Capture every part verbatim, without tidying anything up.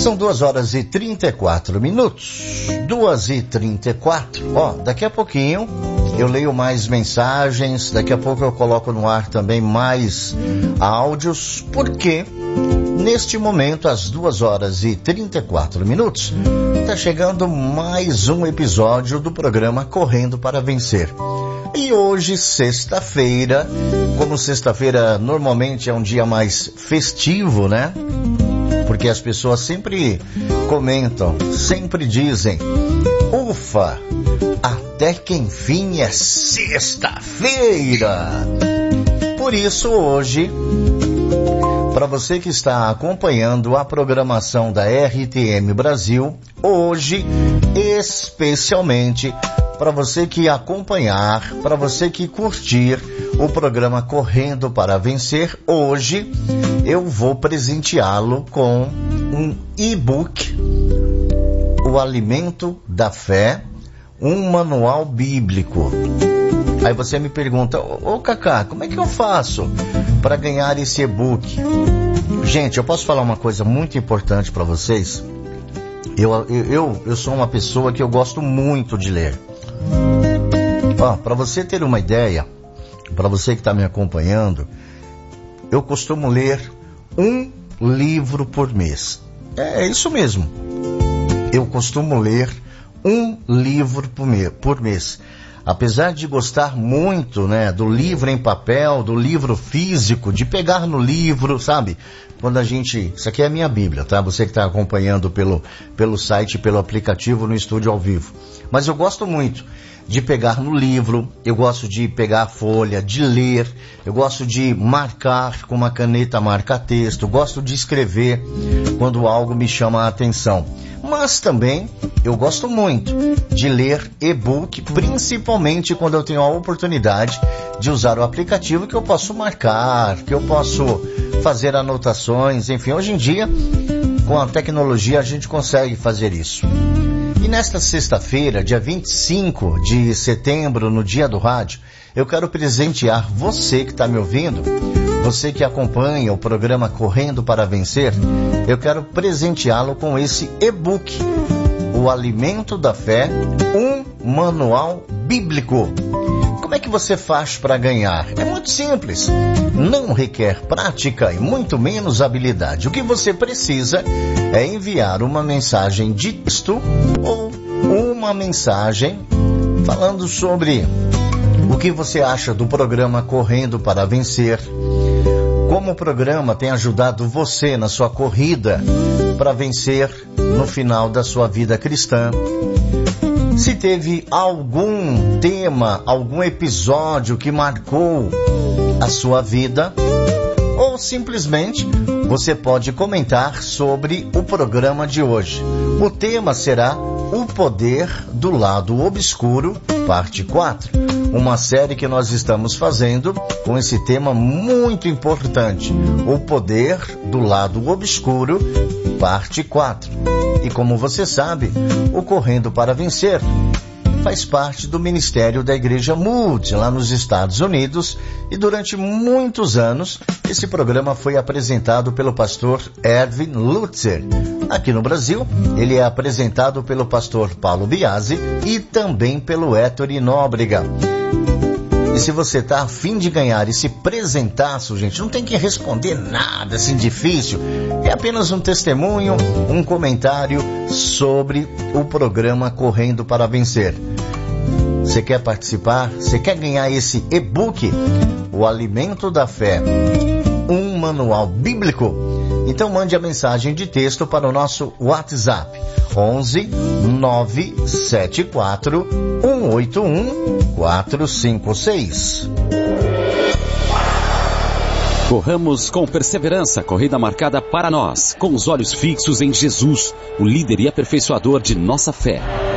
São duas horas e trinta e quatro minutos. Duas e trinta e quatro. Ó, daqui a pouquinho eu leio mais mensagens. Daqui a pouco eu coloco no ar também mais áudios. Porque neste momento, às duas horas e trinta e quatro minutos, está chegando mais um episódio do programa Correndo para Vencer. E hoje, sexta-feira, como sexta-feira normalmente é um dia mais festivo, né? Porque as pessoas sempre comentam, sempre dizem, ufa, até que enfim é sexta-feira. Por isso hoje, para você que está acompanhando a programação da R T M Brasil, hoje, especialmente para você que acompanhar, para você que curtir o programa Correndo para Vencer, hoje eu vou presenteá-lo com um e-book, O Alimento da Fé, um manual bíblico. Aí você me pergunta, ô Cacá, como é que eu faço para ganhar esse e-book? Gente, eu posso falar uma coisa muito importante para vocês? Eu, eu, eu, eu sou uma pessoa que eu gosto muito de ler. Ó, para você ter uma ideia, para você que está me acompanhando, eu costumo ler um livro por mês. É, é isso mesmo. Eu costumo ler um livro por, me- por mês. Apesar de gostar muito, né, do livro em papel, do livro físico, de pegar no livro, sabe? Quando a gente... Isso aqui é a minha Bíblia, tá? Você que está acompanhando pelo, pelo site, pelo aplicativo, no estúdio ao vivo. Mas eu gosto muito de pegar no livro, eu gosto de pegar a folha, de ler, eu gosto de marcar com uma caneta marca-texto, gosto de escrever quando algo me chama a atenção. Mas também eu gosto muito de ler e-book, principalmente quando eu tenho a oportunidade de usar o aplicativo, que eu posso marcar, que eu posso fazer anotações, enfim, hoje em dia, com a tecnologia, a gente consegue fazer isso. E nesta sexta-feira, dia vinte e cinco de setembro, no Dia do Rádio, eu quero presentear você que está me ouvindo, você que acompanha o programa Correndo para Vencer, eu quero presenteá-lo com esse e-book, O Alimento da Fé, um manual bíblico. Como é que você faz para ganhar? É muito simples. Não requer prática e muito menos habilidade. O que você precisa é enviar uma mensagem de texto ou uma mensagem falando sobre o que você acha do programa Correndo para Vencer, como o programa tem ajudado você na sua corrida para vencer no final da sua vida cristã. Se teve algum tema, algum episódio que marcou a sua vida, ou simplesmente você pode comentar sobre o programa de hoje. O tema será O Poder do Lado Obscuro, parte quatro. Uma série que nós estamos fazendo com esse tema muito importante. O Poder do Lado Obscuro, parte quatro. E como você sabe, o Correndo para Vencer faz parte do ministério da Igreja Moody, lá nos Estados Unidos, e durante muitos anos esse programa foi apresentado pelo pastor Erwin Lutzer. Aqui no Brasil, ele é apresentado pelo pastor Paulo Biasi e também pelo Ettore Nóbrega. E se você está a fim de ganhar esse presentaço, gente, não tem que responder nada assim difícil. É apenas um testemunho, um comentário sobre o programa Correndo para Vencer. Você quer participar? Você quer ganhar esse e-book? O Alimento da Fé, um manual bíblico? Então mande a mensagem de texto para o nosso WhatsApp. onze nove sete quatro um oito um quatro cinco seis. Corramos com perseverança, corrida marcada para nós, com os olhos fixos em Jesus, o líder e aperfeiçoador de nossa fé.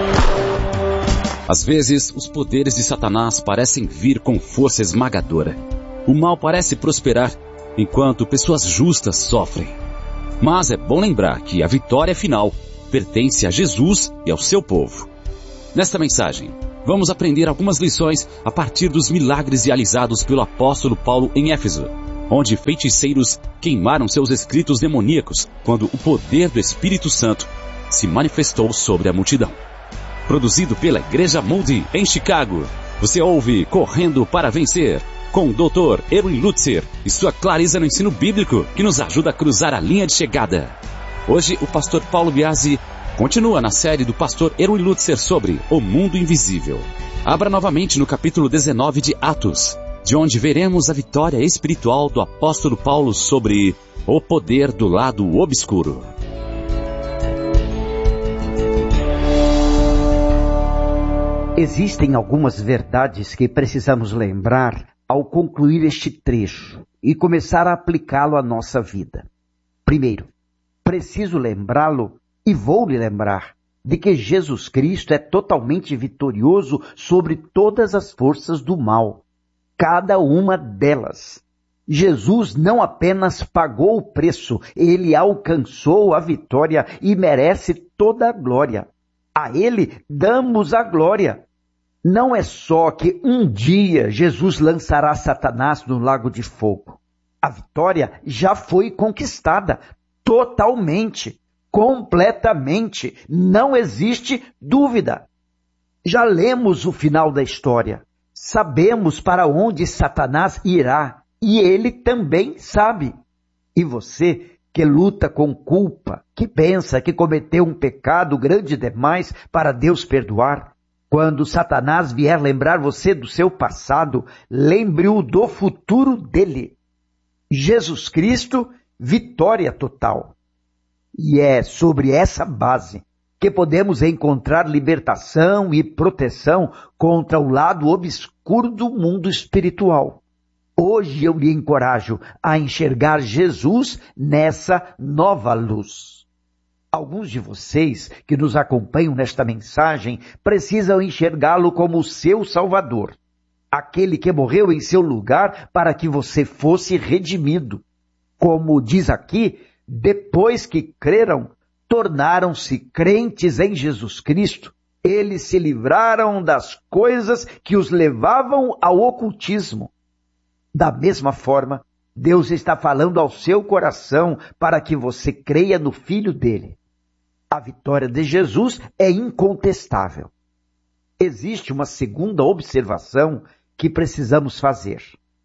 Às vezes, os poderes de Satanás parecem vir com força esmagadora. O mal parece prosperar, enquanto pessoas justas sofrem. Mas é bom lembrar que a vitória final pertence a Jesus e ao seu povo. Nesta mensagem, vamos aprender algumas lições a partir dos milagres realizados pelo apóstolo Paulo em Éfeso. onde feiticeiros queimaram seus escritos demoníacos quando o poder do Espírito Santo se manifestou sobre a multidão. Produzido pela Igreja Moody em Chicago, você ouve Correndo para Vencer, com o doutor Erwin Lutzer e sua clareza no ensino bíblico que nos ajuda a cruzar a linha de chegada. Hoje, o pastor Paulo Biasi continua na série do pastor Erwin Lutzer sobre o mundo invisível. Abra novamente no capítulo dezenove de Atos, de onde veremos a vitória espiritual do apóstolo Paulo sobre o poder do lado obscuro. Existem algumas verdades que precisamos lembrar ao concluir este trecho e começar a aplicá-lo à nossa vida. Primeiro, preciso lembrá-lo e vou lhe lembrar de que Jesus Cristo é totalmente vitorioso sobre todas as forças do mal, cada uma delas. Jesus não apenas pagou o preço, ele alcançou a vitória e merece toda a glória. A ele damos a glória. Não é só que um dia Jesus lançará Satanás no lago de fogo. A vitória já foi conquistada totalmente, completamente. Não existe dúvida. Já lemos o final da história. Sabemos para onde Satanás irá e ele também sabe. E você que luta com culpa, que pensa que cometeu um pecado grande demais para Deus perdoar, quando Satanás vier lembrar você do seu passado, lembre-o do futuro dele. Jesus Cristo, vitória total. E é sobre essa base que podemos encontrar libertação e proteção contra o lado obscuro do mundo espiritual. Hoje eu lhe encorajo a enxergar Jesus nessa nova luz. Alguns de vocês que nos acompanham nesta mensagem precisam enxergá-lo como seu Salvador, aquele que morreu em seu lugar para que você fosse redimido. Como diz aqui, depois que creram, tornaram-se crentes em Jesus Cristo. Eles se livraram das coisas que os levavam ao ocultismo. Da mesma forma, Deus está falando ao seu coração para que você creia no Filho dele. A vitória de Jesus é incontestável. Existe uma segunda observação que precisamos fazer.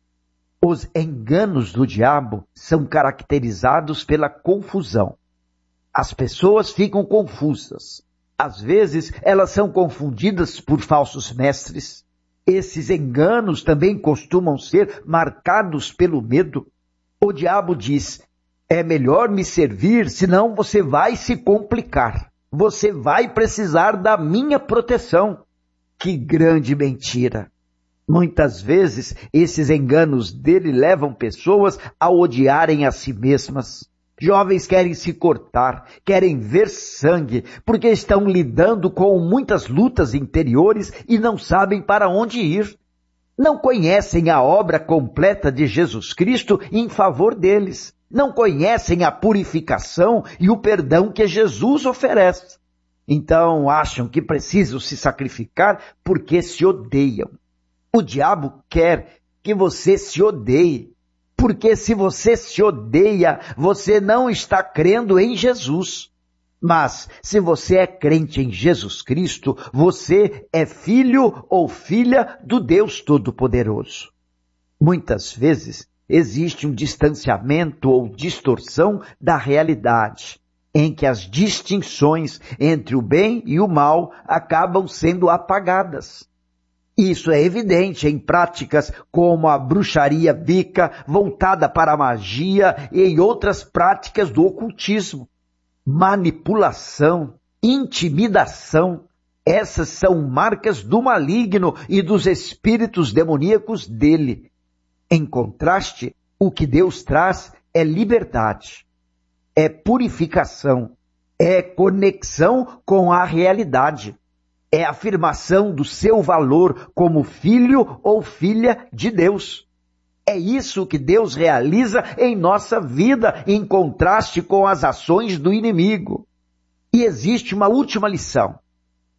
Os enganos do diabo são caracterizados pela confusão. As pessoas ficam confusas. Às vezes, elas são confundidas por falsos mestres. Esses enganos também costumam ser marcados pelo medo. O diabo diz: é melhor me servir, senão você vai se complicar. Você vai precisar da minha proteção. Que grande mentira! Muitas vezes, esses enganos dele levam pessoas a odiarem a si mesmas. Jovens querem se cortar, querem ver sangue, porque estão lidando com muitas lutas interiores e não sabem para onde ir. Não conhecem a obra completa de Jesus Cristo em favor deles. Não conhecem a purificação e o perdão que Jesus oferece. Então acham que precisam se sacrificar porque se odeiam. O diabo quer que você se odeie. Porque se você se odeia, você não está crendo em Jesus. Mas se você é crente em Jesus Cristo, você é filho ou filha do Deus Todo-Poderoso. Muitas vezes existe um distanciamento ou distorção da realidade, em que as distinções entre o bem e o mal acabam sendo apagadas. Isso é evidente em práticas como a bruxaria bica, voltada para a magia, e em outras práticas do ocultismo. Manipulação, intimidação, essas são marcas do maligno e dos espíritos demoníacos dele. Em contraste, o que Deus traz é liberdade, é purificação, é conexão com a realidade. É a afirmação do seu valor como filho ou filha de Deus. É isso que Deus realiza em nossa vida, em contraste com as ações do inimigo. E existe uma última lição.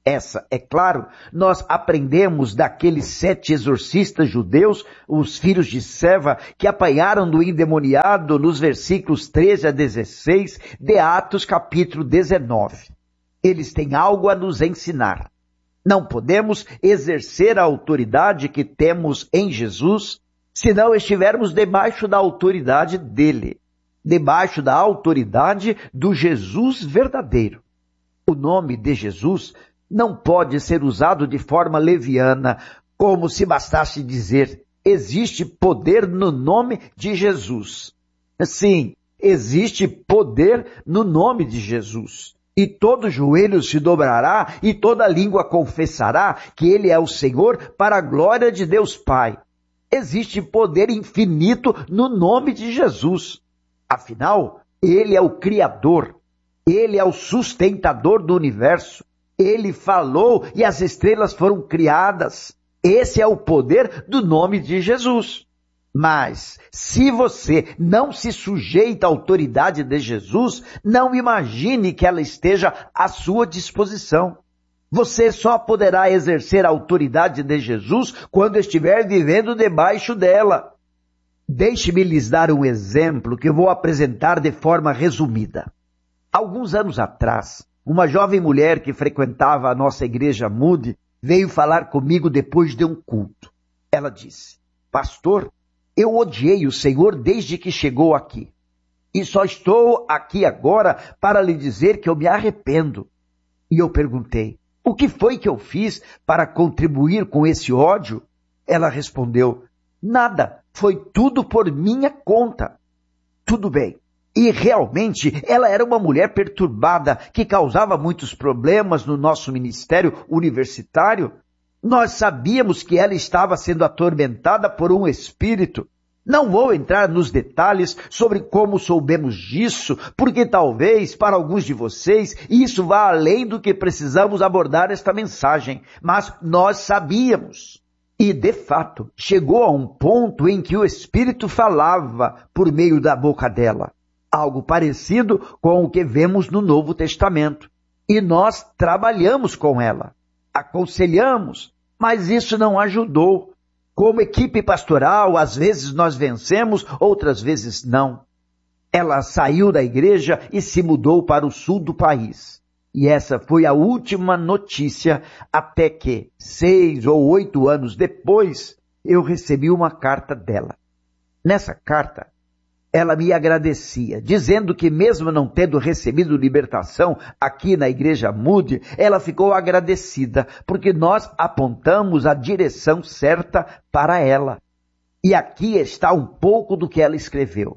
Essa, é claro, nós aprendemos daqueles sete exorcistas judeus, os filhos de Seva, que apanharam do endemoniado nos versículos treze a dezesseis de Atos capítulo dezenove. Eles têm algo a nos ensinar. Não podemos exercer a autoridade que temos em Jesus se não estivermos debaixo da autoridade dele, debaixo da autoridade do Jesus verdadeiro. O nome de Jesus não pode ser usado de forma leviana, como se bastasse dizer, existe poder no nome de Jesus. Sim, existe poder no nome de Jesus. E todo joelho se dobrará e toda língua confessará que Ele é o Senhor para a glória de Deus Pai. Existe poder infinito no nome de Jesus. Afinal, Ele é o Criador. Ele é o sustentador do universo. Ele falou e as estrelas foram criadas. Esse é o poder do nome de Jesus. Mas, se você não se sujeita à autoridade de Jesus, não imagine que ela esteja à sua disposição. Você só poderá exercer a autoridade de Jesus quando estiver vivendo debaixo dela. Deixe-me lhes dar um exemplo que eu vou apresentar de forma resumida. Alguns anos atrás, uma jovem mulher que frequentava a nossa igreja Moody veio falar comigo depois de um culto. Ela disse, pastor, eu odiei o Senhor desde que chegou aqui. E só estou aqui agora para lhe dizer que eu me arrependo. E eu perguntei, o que foi que eu fiz para contribuir com esse ódio? Ela respondeu, nada, foi tudo por minha conta. Tudo bem. E realmente ela era uma mulher perturbada que causava muitos problemas no nosso ministério universitário. Nós sabíamos que ela estava sendo atormentada por um espírito. Não vou entrar nos detalhes sobre como soubemos disso, porque talvez para alguns de vocês isso vá além do que precisamos abordar esta mensagem. Mas nós sabíamos. E, de fato, chegou a um ponto em que o espírito falava por meio da boca dela. Algo parecido com o que vemos no Novo Testamento. E nós trabalhamos com ela, aconselhamos, mas isso não ajudou. Como equipe pastoral, às vezes nós vencemos, outras vezes não. Ela saiu da igreja e se mudou para o sul do país. E essa foi a última notícia, até que, seis ou oito anos depois, eu recebi uma carta dela. Nessa carta, ela me agradecia, dizendo que mesmo não tendo recebido libertação aqui na igreja Moody, ela ficou agradecida, porque nós apontamos a direção certa para ela. E aqui está um pouco do que ela escreveu.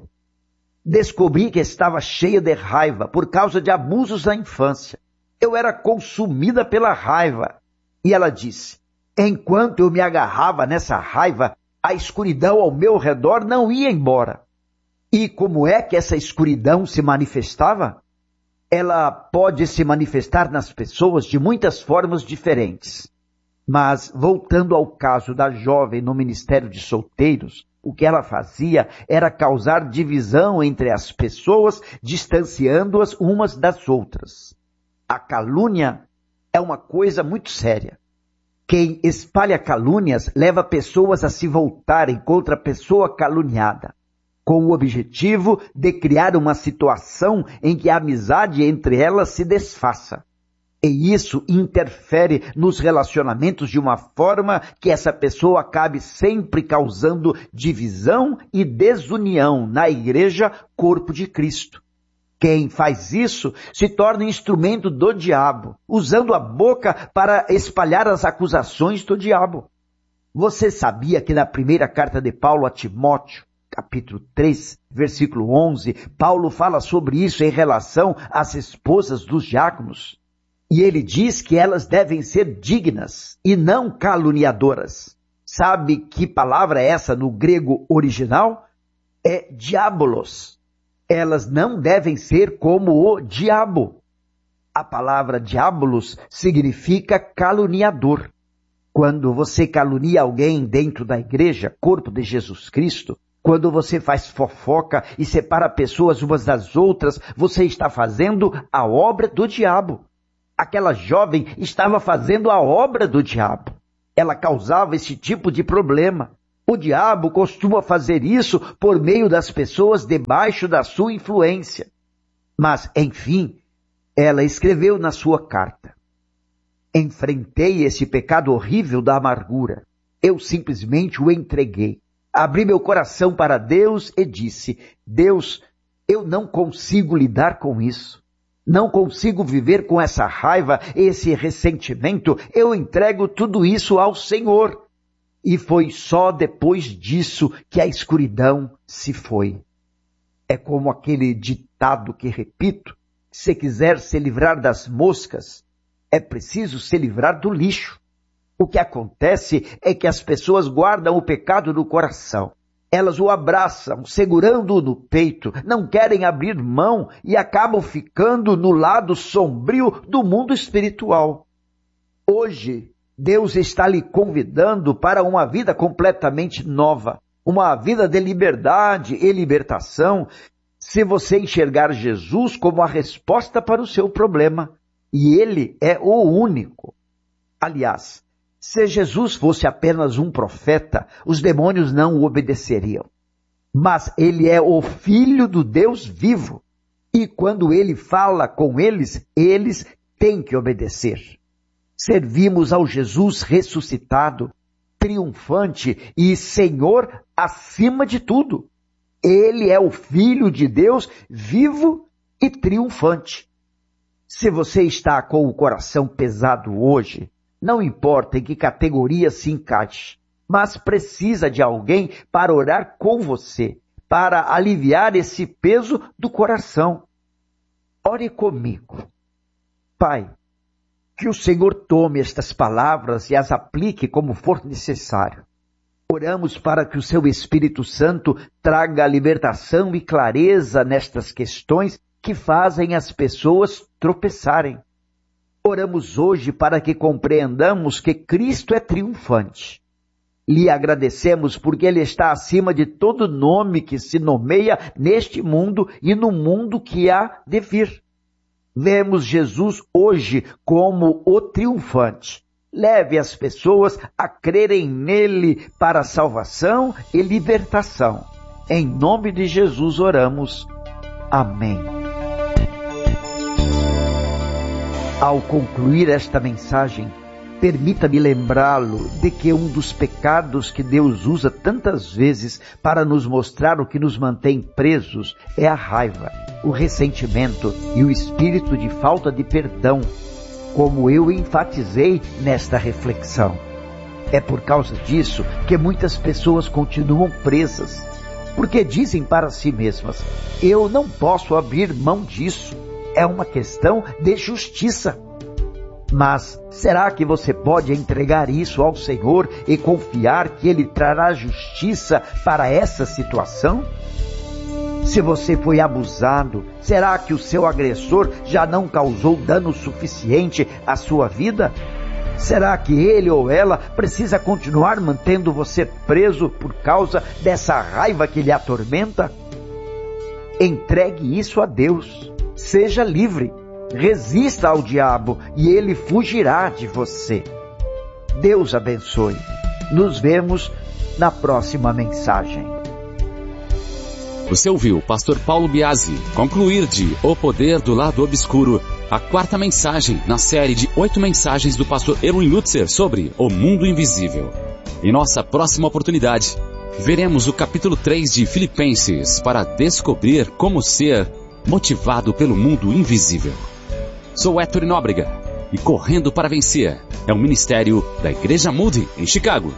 Descobri que estava cheia de raiva por causa de abusos na infância. Eu era consumida pela raiva. E ela disse, enquanto eu me agarrava nessa raiva, a escuridão ao meu redor não ia embora. E como é que essa escuridão se manifestava? Ela pode se manifestar nas pessoas de muitas formas diferentes. Mas, voltando ao caso da jovem no Ministério de Solteiros, o que ela fazia era causar divisão entre as pessoas, distanciando-as umas das outras. A calúnia é uma coisa muito séria. Quem espalha calúnias leva pessoas a se voltarem contra a pessoa caluniada, com o objetivo de criar uma situação em que a amizade entre elas se desfaça. E isso interfere nos relacionamentos de uma forma que essa pessoa acabe sempre causando divisão e desunião na igreja, corpo de Cristo. Quem faz isso se torna instrumento do diabo, usando a boca para espalhar as acusações do diabo. Você sabia que na primeira carta de Paulo a Timóteo, capítulo três, versículo onze, Paulo fala sobre isso em relação às esposas dos diáconos. E ele diz que elas devem ser dignas e não caluniadoras. Sabe que palavra é essa no grego original? É diabolos. Elas não devem ser como o diabo. A palavra diabolos significa caluniador. Quando você calunia alguém dentro da igreja, corpo de Jesus Cristo, quando você faz fofoca e separa pessoas umas das outras, você está fazendo a obra do diabo. Aquela jovem estava fazendo a obra do diabo. Ela causava esse tipo de problema. O diabo costuma fazer isso por meio das pessoas debaixo da sua influência. Mas, enfim, ela escreveu na sua carta: enfrentei esse pecado horrível da amargura. Eu simplesmente o entreguei. Abri meu coração para Deus e disse: Deus, eu não consigo lidar com isso. Não consigo viver com essa raiva, esse ressentimento. Eu entrego tudo isso ao Senhor. E foi só depois disso que a escuridão se foi. É como aquele ditado que repito: se quiser se livrar das moscas, é preciso se livrar do lixo. O que acontece é que as pessoas guardam o pecado no coração. Elas o abraçam, segurando-o no peito, não querem abrir mão e acabam ficando no lado sombrio do mundo espiritual. Hoje, Deus está lhe convidando para uma vida completamente nova, uma vida de liberdade e libertação, se você enxergar Jesus como a resposta para o seu problema. E Ele é o único. Aliás, se Jesus fosse apenas um profeta, os demônios não o obedeceriam. Mas Ele é o Filho do Deus vivo. E quando Ele fala com eles, eles têm que obedecer. Servimos ao Jesus ressuscitado, triunfante e Senhor acima de tudo. Ele é o Filho de Deus vivo e triunfante. Se você está com o coração pesado hoje, não importa em que categoria se encaixe, mas precisa de alguém para orar com você, para aliviar esse peso do coração. Ore comigo. Pai, que o Senhor tome estas palavras e as aplique como for necessário. Oramos para que o seu Espírito Santo traga libertação e clareza nestas questões que fazem as pessoas tropeçarem. Oramos hoje para que compreendamos que Cristo é triunfante. Lhe agradecemos porque Ele está acima de todo nome que se nomeia neste mundo e no mundo que há de vir. Vemos Jesus hoje como o triunfante. Leve as pessoas a crerem nele para salvação e libertação. Em nome de Jesus oramos. Amém. Ao concluir esta mensagem, permita-me lembrá-lo de que um dos pecados que Deus usa tantas vezes para nos mostrar o que nos mantém presos é a raiva, o ressentimento e o espírito de falta de perdão, como eu enfatizei nesta reflexão. É por causa disso que muitas pessoas continuam presas, porque dizem para si mesmas: eu não posso abrir mão disso. É uma questão de justiça. Mas será que você pode entregar isso ao Senhor e confiar que Ele trará justiça para essa situação? Se você foi abusado, será que o seu agressor já não causou dano suficiente à sua vida? Será que ele ou ela precisa continuar mantendo você preso por causa dessa raiva que lhe atormenta? Entregue isso a Deus. Seja livre, resista ao diabo e ele fugirá de você. Deus abençoe. Nos vemos na próxima mensagem. Você ouviu o pastor Paulo Biasi concluir de O Poder do Lado Obscuro, a quarta mensagem na série de oito mensagens do pastor Erwin Lutzer sobre o mundo invisível. Em nossa próxima oportunidade, veremos o capítulo três de Filipenses para descobrir como ser motivado pelo mundo invisível. Sou Héctor Nóbrega e Correndo para Vencer é um ministério da Igreja Moody em Chicago.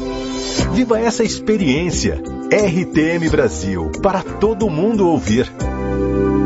Viva essa experiência! R T M Brasil, para todo mundo ouvir.